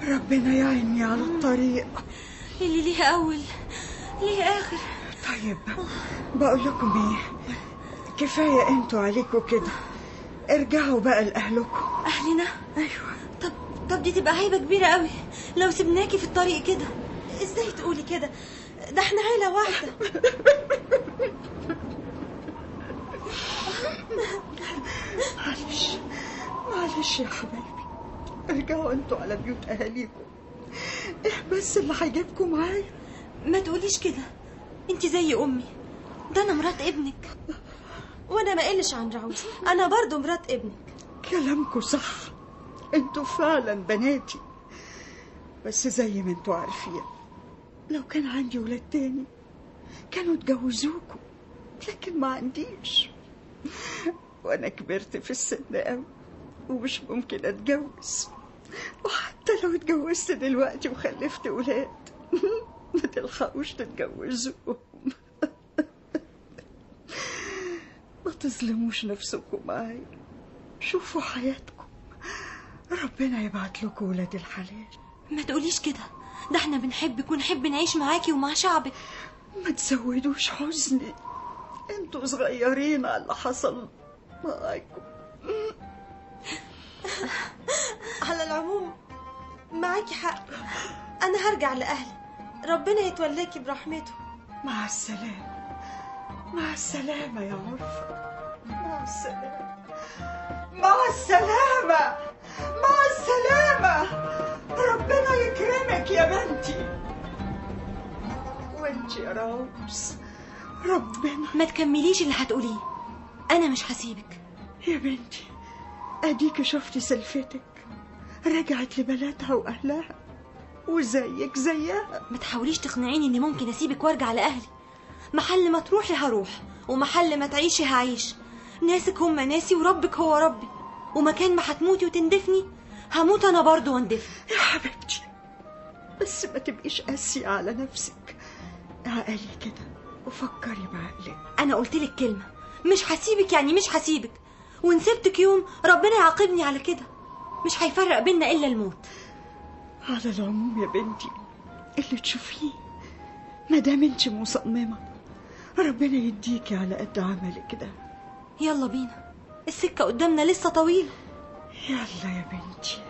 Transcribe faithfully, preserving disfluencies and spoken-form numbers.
ربنا يعيني على الطريق. اللي ليه أول ليه آخر. طيب بقول لكم ايه، كفاية انتوا عليكم كده، ارجعوا بقى لأهلكم. أهلنا؟ ايوه. طب طب دي تبقى عيبة كبيرة قوي لو سبناكي في الطريق كده. ازاي تقولي كده؟ ده احنا عيلة واحدة. معلش معلش يا حبايبي، ارجعوا انتوا على بيوت اهاليكم. ايه بس اللي هيجيبكم معايا؟ ما تقوليش كده، انت زي امي، ده انا مرات ابنك. وانا ما قلش عن رعوز، انا برضو مرات ابنك. كلامكم صح، انتوا فعلا بناتي، بس زي ما انتوا عارفين لو كان عندي ولاد تاني كانوا اتجوزوكم، لكن ما عنديش، وانا كبرت في السن قوي ومش ممكن اتجوز. وحتى لو اتجوزت دلوقتي وخلفت ولاد ما تلحقوش تتجوزوهم. ما تظلموش نفسكم معايا، شوفوا حياتكم، ربنا يبعت لكم ولاد الحلال. ما تقوليش كده، ده احنا بنحبك ونحب نعيش معاكي ومع شعبك. ما تزودوش حزني، انتوا صغيرين على اللي حصل معاكم. على العموم معاكي حق، انا هرجع لاهلي، ربنا يتولاكي برحمته. مع السلامة مع السلامة يا عرفة، مع السلامة مع السلامة مع السلامة. ربنا يكرمك يا بنتي، وانت يا راوس ربنا. ما تكمليش اللي هتقوليه، انا مش هسيبك يا بنتي. اديك شفتي سلفتك رجعت لبلدها واهلها وزيك زيها. ما تحاوليش تقنعيني اني ممكن اسيبك وارجع لاهلي. محل ما تروحي هروح، ومحل ما تعيشي هعيش. ناسك هم ناسي وربك هو ربي، ومكان ما هتموتي وتندفني هموت انا برضو واندفن. يا حبيبتي بس ما تبقيش قاسية على نفسك، عقلي كده وفكري بعقلك. انا قلتلك كلمة، مش هسيبك يعني مش هسيبك، وان سبتك يوم ربنا يعاقبني على كده، مش هيفرق بينا الا الموت. على العموم يا بنتي اللي تشوفيه، ما دام انت مصممة ربنا يديكي على قد عملك ده. يلا بينا، السكة قدامنا لسه طويلة. يلا يا بنتي.